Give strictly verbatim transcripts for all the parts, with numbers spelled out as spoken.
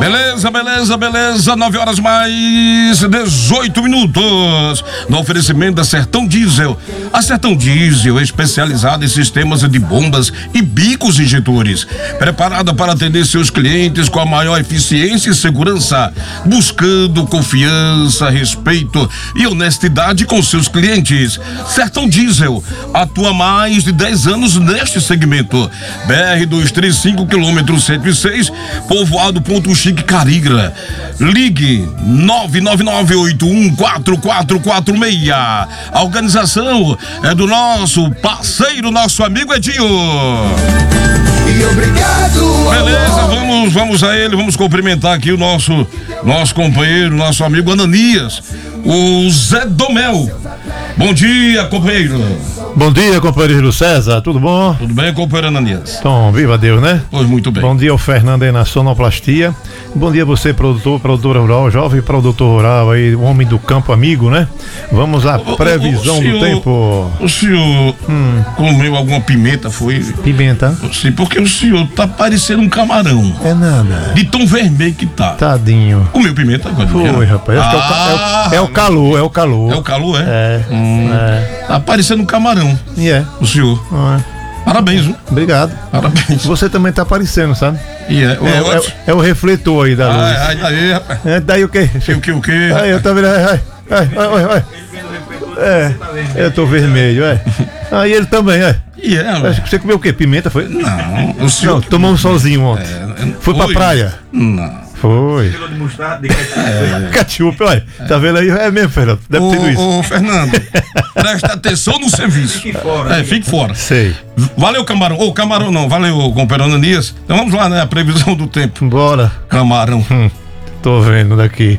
Beleza, beleza, beleza, nove horas mais dezoito minutos. No oferecimento da Sertão Diesel. A Sertão Diesel é especializada em sistemas de bombas e bicos injetores, preparada para atender seus clientes com a maior eficiência e segurança, buscando confiança, respeito e honestidade com seus clientes. Sertão Diesel atua há mais de dez anos neste segmento. B R duzentos e trinta e cinco, quilômetro cento e seis, povoado Ponto Chique, Carígra. Ligue nove nove nove oito um quatro quatro quatro seis. A organização é do nosso parceiro, nosso amigo Edinho. E obrigado. Beleza, vamos, vamos a ele, vamos cumprimentar aqui o nosso, nosso companheiro, nosso amigo Ananias, o Zé Domel. Bom dia, companheiro. Bom dia, companheiro Júlio César, tudo bom? Tudo bem, companheiro Ananias? Então, viva Deus, né? Pois muito bem. Bom dia ao Fernando aí na Sonoplastia. Bom dia você, produtor, produtora rural, jovem produtor rural aí, homem do campo amigo, né? Vamos à o, previsão o, o senhor, do tempo. O senhor hum. comeu alguma pimenta, foi? Pimenta? Sim, porque o senhor tá parecendo um camarão. É nada. De tão vermelho que tá. Tadinho. Comeu pimenta? Foi, rapaz. Acho Ah, que é, o, é, o, é o calor, é o calor. É o calor, é? É. Hum, é. Tá parecendo um camarão. E é. O senhor. É. Parabéns, viu? Obrigado. Parabéns. Você também tá aparecendo, sabe? E é, o, É, é, é o refletor aí da luz. Ai, ai, daí, rapaz. É, daí o quê? O que, o que? Aí, eu tô vendo. Ai, ai, ai, ai, ai. É, eu tô vermelho, é. Aí ele também, é. E é, Acho que você comeu o quê? Pimenta, foi? Não, o senhor. Não, tomou um solzinho ontem. É, foi pra foi? praia? Não. Foi. É. Ketchup, olha. Tá vendo aí? É mesmo, Fernando. Deve ter sido isso. Ô, Fernando, presta atenção no serviço. Fique fora. É, fique fora. Sei. Valeu, camarão. Ô, camarão não. Valeu, companheiro Ananias. Então vamos lá, né? A previsão do tempo. Bora. Camarão. Hum, tô vendo daqui.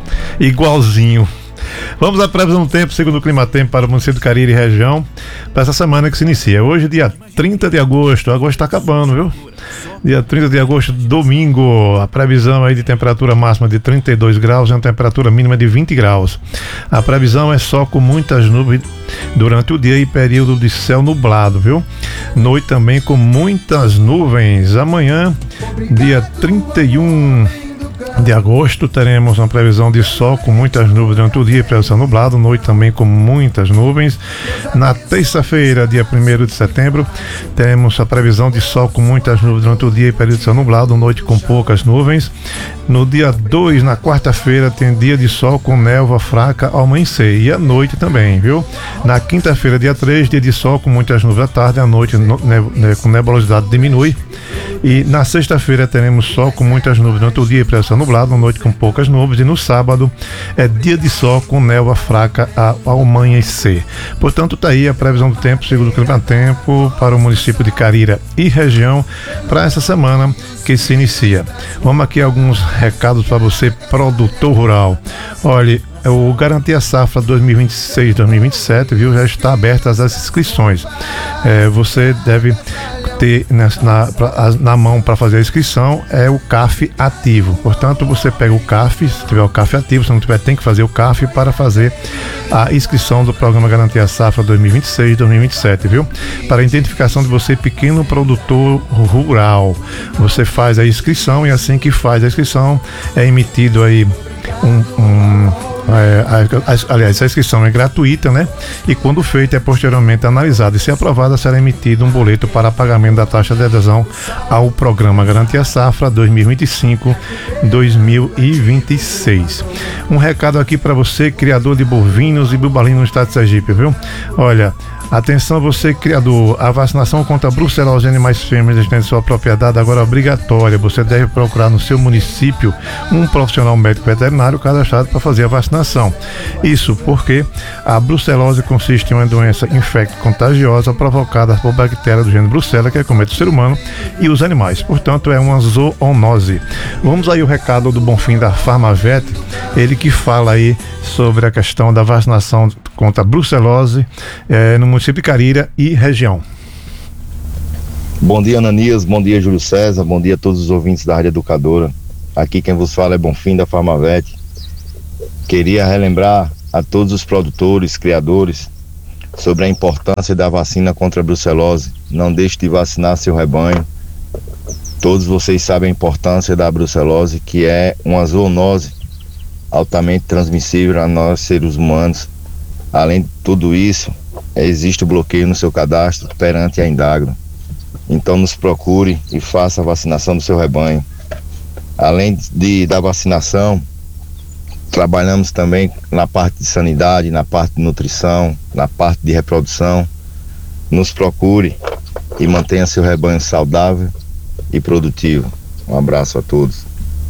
Igualzinho. Vamos à previsão do tempo, segundo o Climatempo, para o município de Cariri e região, para essa semana que se inicia. Hoje, dia trinta de agosto. Agosto está acabando, viu? Dia trinta de agosto, domingo. A previsão aí de temperatura máxima de trinta e dois graus e uma temperatura mínima de vinte graus. A previsão é só com muitas nuvens durante o dia e período de céu nublado, viu? Noite também com muitas nuvens. Amanhã, dia trinta e um de agosto, teremos uma previsão de sol com muitas nuvens durante o dia e previsão nublado, noite também com muitas nuvens. Na terça-feira, dia primeiro de setembro, teremos a previsão de sol com muitas nuvens durante o dia e período de céu nublado, noite com poucas nuvens. No dia dois, na quarta-feira, tem dia de sol com névoa fraca ao amanhecer e à noite também, viu? Na quinta-feira, dia três, dia de sol com muitas nuvens à tarde, à noite no, ne, ne, com nebulosidade diminui. E na sexta-feira teremos sol com muitas nuvens durante o dia e previsão nublado, noite com poucas nuvens, e no sábado é dia de sol com névoa fraca ao amanhecer. Portanto, tá aí a previsão do tempo, segundo o Climatempo, para o município de Cariri e região, para essa semana que se inicia. Vamos aqui a alguns recados para você, produtor rural. Olha, o Garantia Safra dois mil e vinte e seis, dois mil e vinte e sete, viu, já está abertas as inscrições. É, você deve ter na, na, na mão para fazer a inscrição é o C A F ativo. Portanto, você pega o C A F, se tiver o C A F ativo, se não tiver, tem que fazer o C A F para fazer a inscrição do programa Garantia Safra dois mil e vinte e seis, dois mil e vinte e sete, viu? Para a identificação de você, pequeno produtor rural. Você faz a inscrição e assim que faz a inscrição é emitido aí um, um É, a, a, aliás, a inscrição é gratuita, né? E quando feita é posteriormente analisada e se aprovada, será emitido um boleto para pagamento da taxa de adesão ao programa Garantia Safra dois mil e vinte e cinco, dois mil e vinte e seis. Um recado aqui para você, criador de bovinos e bubalinos no estado de Sergipe, viu? Olha, atenção você, criador, a vacinação contra a brucelose em animais fêmeas dentro de sua propriedade agora é obrigatória. Você deve procurar no seu município um profissional médico veterinário cadastrado para fazer a vacinação. Isso porque a brucelose consiste em uma doença infecto-contagiosa provocada por bactéria do gênero Brucella, que acomete o ser humano e os animais. Portanto, é uma zoonose. Vamos aí o recado do Bonfim da Farmavet, ele que fala aí sobre a questão da vacinação contra a brucelose eh, no município de Cariri e região. Bom dia, Ananias, bom dia, Júlio César, bom dia a todos os ouvintes da Rádio Educadora. Aqui quem vos fala é Bonfim da Farmavet. Queria relembrar a todos os produtores, criadores, sobre a importância da vacina contra a brucelose. Não deixe de vacinar seu rebanho. Todos vocês sabem a importância da brucelose, que é uma zoonose altamente transmissível a nós seres humanos. Além de tudo isso, existe o bloqueio no seu cadastro perante a Indagro. Então nos procure e faça a vacinação do seu rebanho. Além de, da vacinação, trabalhamos também na parte de sanidade, na parte de nutrição, na parte de reprodução. Nos procure e mantenha seu rebanho saudável e produtivo. Um abraço a todos.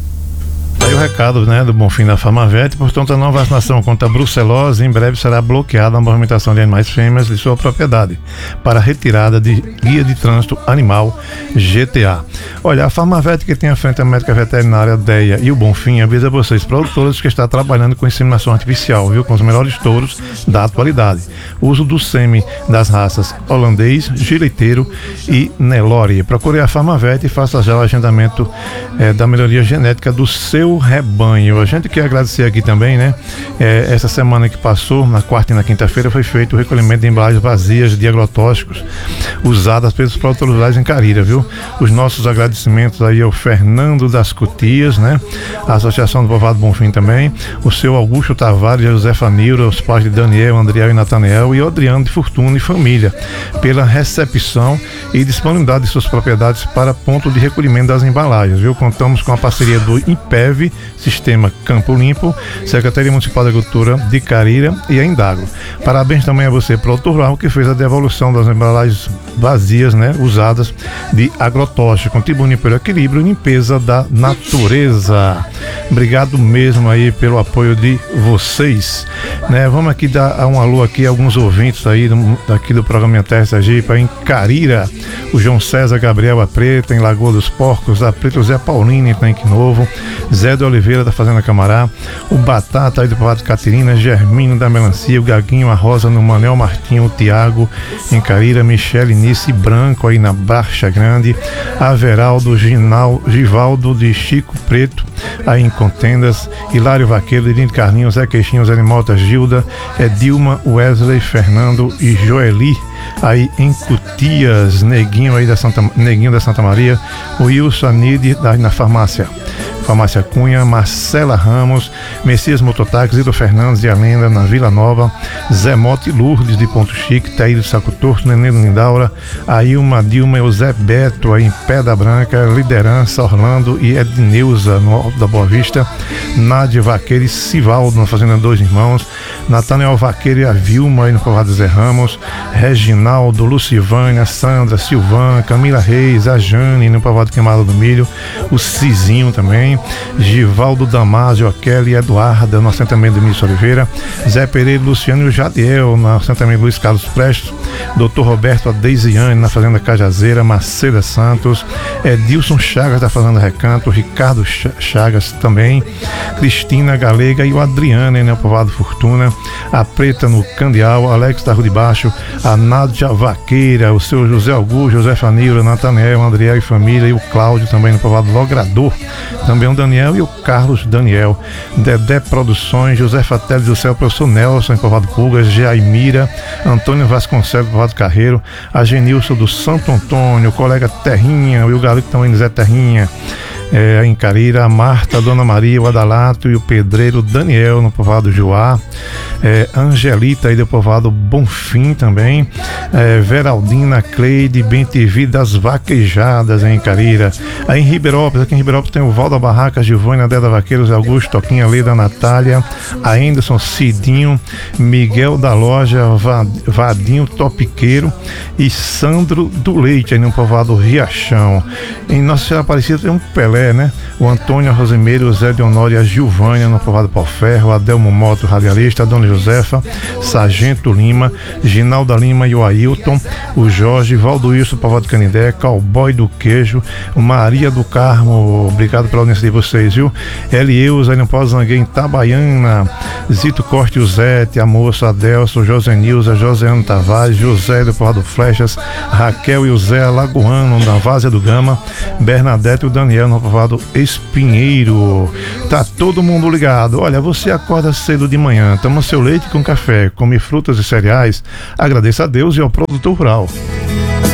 Aí o recado, né, do Bonfim da Farmavete. Portanto, a nova vacinação contra a brucelose em breve será bloqueada a movimentação de animais fêmeas de sua propriedade para retirada de guia de trânsito animal G T A. Olha, a Farmavete, que tem à frente a médica veterinária Deia e o Bonfim, avisa vocês, produtores, que está trabalhando com inseminação artificial, viu, com os melhores touros da atualidade. O uso do sêmen das raças holandês, gileiteiro e Nelore. Procure a Farmavete e faça já o agendamento eh, da melhoria genética do seu rebanho. A gente quer agradecer aqui também, né? É, essa semana que passou, na quarta e na quinta-feira, foi feito o recolhimento de embalagens vazias de agrotóxicos usadas pelos produtores rurais em Carira, viu? Os nossos agradecimentos aí ao Fernando das Cutias, né? A Associação do Povoado Bonfim também, o seu Augusto Tavares e a Josefa Nilra, os pais de Daniel, Andriel e Natanael e o Adriano de Fortuna e família, pela recepção e disponibilidade de suas propriedades para ponto de recolhimento das embalagens, viu? Contamos com a parceria do IMPEV, Sistema Campo Limpo, Secretaria Municipal de Agricultura de Carira e a Indagro. Parabéns também a você, produtor rural, que fez a devolução das embalagens vazias, né, usadas de agrotóxico, contribuindo pelo equilíbrio e limpeza da natureza. Obrigado mesmo aí pelo apoio de vocês, né? Vamos aqui dar um alô aqui a alguns ouvintes aí do, daqui do programa Minha Terra Sergipe, em Carira, o João César Gabriel a Preta, em Lagoa dos Porcos, a Preta, o Zé Paulino em Tanque Novo, Zé de Oliveira da Fazenda Camará, o Batata aí do Povoado Catirina, Germino da Melancia, o Gaguinho, a Rosa no Manel Martinho, o Tiago em Carira, Michele Nice Branco aí na Barcha Grande, Averaldo Ginal, Givaldo de Chico Preto aí em Contendas, Hilário Vaqueiro, Edinho Carlinhos, Zé Queixinho, Zé Mota, Gilda, Edilma, Wesley, Fernando e Joeli aí em Cutias, Neguinho aí da Santa, Neguinho da Santa Maria, o Wilson Anide aí na farmácia Farmácia Cunha, Marcela Ramos, Messias Mototáxi, Ido Fernandes de Alenda, na Vila Nova, Zé Mote Lourdes de Ponto Chique, Taíde de Saco Torto, Nenê do Lindaura, Ailma Dilma e o Zé Beto aí em Pedra Branca, Liderança, Orlando e Edneuza no Alto da Boa Vista, Nádia Vaqueiro e Sivaldo na Fazenda Dois Irmãos, Natanael Vaqueiro e a Vilma aí no Povoado Zé Ramos, Reginaldo, Lucivânia, Sandra, Silvana, Camila Reis, a Jane no Povoado Queimado do Milho, o Cizinho também, Givaldo Damásio, a Kelly Eduarda no assentamento de Mício Oliveira, Zé Pereira, Luciano e o Jadiel no assentamento Luiz Carlos Prestes, doutor Roberto, a Deisiane na Fazenda Cajazeira, Marcela Santos, Edilson Chagas da Fazenda Recanto, Ricardo Chagas também, Cristina Galega e o Adriane no Povoado Fortuna, a Preta no Candial, Alex da Rua de Baixo, a Nádia Vaqueira, o seu José Augusto, José Fanilra, Natanael, Andriel e família, e o Cláudio também no Povoado Logrador, também o Daniel e o Carlos Daniel, Dedé Produções, José Fatelli do Céu, professor Nelson em Povoado Pulgas, Jaimira, Antônio Vasconcelos do Povoado Carreiro, a Genilson do Santo Antônio, o colega Terrinha e o Galito também Zé Terrinha, É, em Carira, a Marta, a Dona Maria, o Adalato e o pedreiro Daniel no Povoado Joá, é, Angelita aí do Povoado Bonfim também, é, Veraldina, Cleide, Bem T V das Vaquejadas em Carira, aí em Ribeirópolis, aqui em Ribeirópolis tem o Valdo Barraca, Gilvânia, Deda Vaqueiros, Augusto, Toquinha, Leda, Natália, a Anderson, Cidinho, Miguel da Loja, Vadinho Topiqueiro e Sandro do Leite aí no Povoado Riachão. Em Nossa Senhora Aparecida tem um Pelé, né? O Antônio, a Rosimeiro, o Zé de Honório e a Gilvânia no Povoado Pauferro, Adelmo Moto, radialista, a Dona Josefa, Sargento Lima, Ginalda Lima e o Ailton, o Jorge, Valdo Wilson, Povoado Canindé, Cowboy do Queijo, Maria do Carmo, obrigado pela audiência de vocês, viu? Elieus, aí no Povoado Zanguei, em Itabaiana, Zito Corte, o Zete, a moça, Adelson, José Nilza, Joseano Tavares, José do Povoado Flechas, Raquel e o Zé Lagoano, na Várzea do Gama, Bernadette e o Daniel no Povoado Espinheiro. Tá todo mundo ligado. Olha, você acorda cedo de manhã, toma seu leite com café, come frutas e cereais, agradeça a Deus e ao produtor rural.